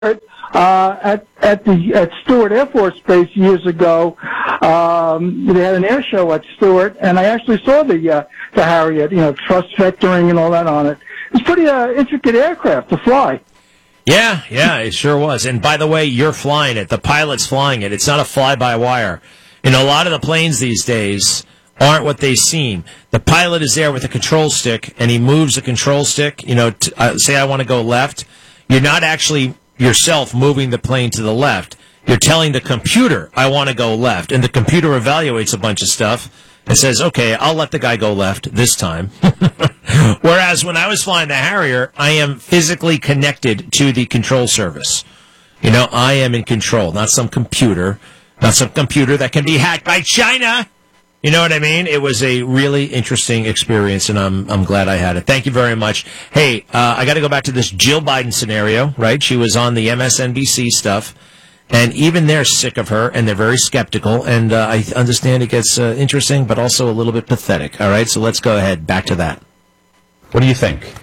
at Stewart Air Force Base years ago. They had an air show at Stewart, and I actually saw the Harriet, thrust vectoring and all that on it. It's pretty intricate aircraft to fly. Yeah, it sure was. And by the way, you're flying it. The pilot's flying it. It's not a fly-by-wire. A lot of the planes these days aren't what they seem. The pilot is there with a control stick, and he moves the control stick. Say I want to go left. You're not actually yourself moving the plane to the left. You're telling the computer, I want to go left. And the computer evaluates a bunch of stuff and says, okay, I'll let the guy go left this time. Whereas when I was flying the Harrier, I am physically connected to the control service. I am in control, not some computer that can be hacked by China. You know what I mean? It was a really interesting experience, and I'm glad I had it. Thank you very much. Hey, I got to go back to this Jill Biden scenario, right? She was on the MSNBC stuff, and even they're sick of her, and they're very skeptical, and I understand it gets interesting, but also a little bit pathetic. All right, so let's go ahead. Back to that. What do you think?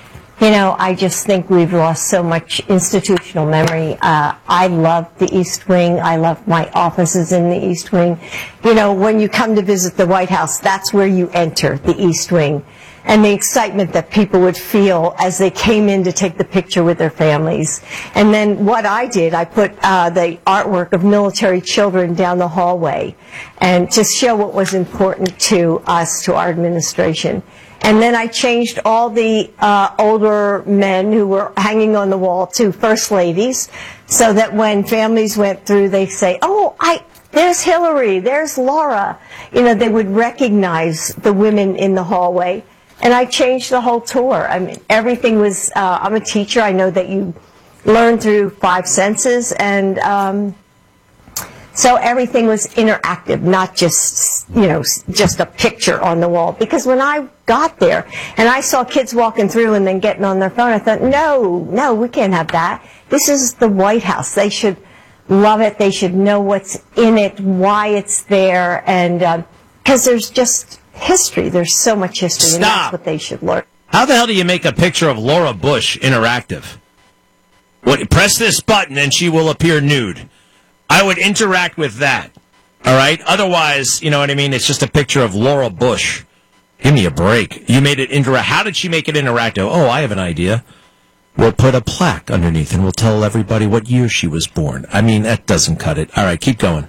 I just think we've lost so much institutional memory. I love the East Wing. I love my offices in the East Wing. When you come to visit the White House, that's where you enter, the East Wing. And the excitement that people would feel as they came in to take the picture with their families. And then what I did, I put the artwork of military children down the hallway and to show what was important to us, to our administration. And then I changed all the older men who were hanging on the wall to first ladies, so that when families went through, they say, oh, there's Hillary, there's Laura. They would recognize the women in the hallway. And I changed the whole tour. I mean, everything was, I'm a teacher. I know that you learn through 5 senses, and so everything was interactive, not just, just a picture on the wall. Because when I got there and I saw kids walking through and then getting on their phone, I thought, no, we can't have that. This is the White House. They should love it. They should know what's in it, why it's there, and because there's just history. There's so much history, and that's what they should learn. How the hell do you make a picture of Laura Bush interactive? Press this button and she will appear nude. I would interact with that, all right? Otherwise, you know what I mean? It's just a picture of Laura Bush. Give me a break. You made it interactive. How did she make it interactive? Oh, I have an idea. We'll put a plaque underneath, and we'll tell everybody what year she was born. I mean, that doesn't cut it. All right, keep going.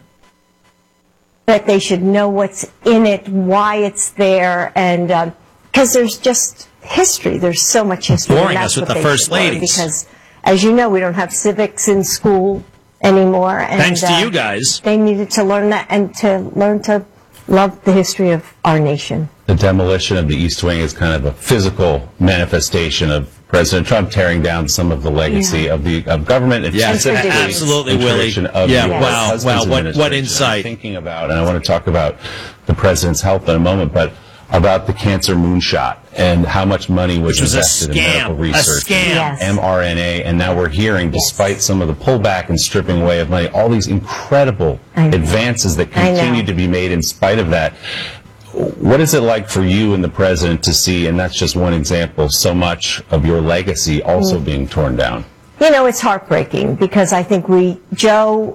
That they should know what's in it, why it's there, and because there's just history. There's so much history. Boring us with the first ladies. Because, as you know, we don't have civics in school anymore. And, thanks to you guys. They needed to learn that and to learn to love the history of our nation. The demolition of the East Wing is kind of a physical manifestation of President Trump tearing down some of the legacy of government. It's absolutely, Willie. Wow, what insight. I'm thinking about, and I want to talk about the president's health in a moment, but about the cancer moonshot and how much money was invested in medical research, mRNA, and now we're hearing, despite some of the pullback and stripping away of money, all these incredible advances that continue to be made in spite of that. What is it like for you and the president to see, and that's just one example, so much of your legacy also being torn down? It's heartbreaking, because I think Joe's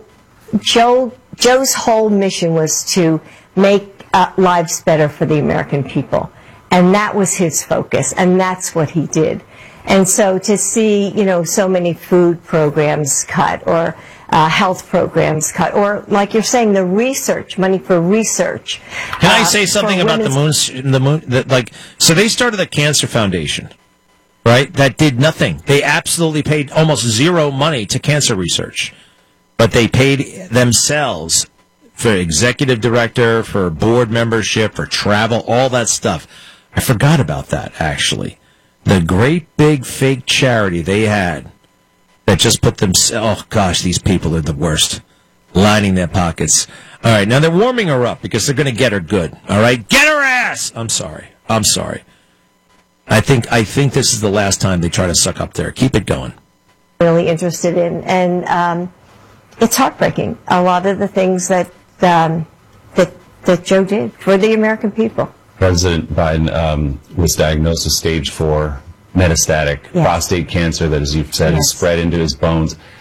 whole mission was to make lives better for the American people. And that was his focus, and that's what he did. And so to see, so many food programs cut, or health programs cut, or like you're saying, the research, money for research. Can I say something about the moon? So they started the Cancer Foundation, right? That did nothing. They absolutely paid almost zero money to cancer research, but they paid themselves for executive director, for board membership, for travel, all that stuff. I forgot about that, actually. The great big fake charity they had that just put themselves, oh gosh, these people are the worst, lining their pockets. All right, now they're warming her up because they're going to get her good. All right, get her ass! I'm sorry. I think this is the last time they try to suck up there. Keep it going. Really interested in, and it's heartbreaking. A lot of the things that Joe did for the American people. President Biden was diagnosed with stage 4 metastatic prostate cancer that, as you've said, has spread into his bones.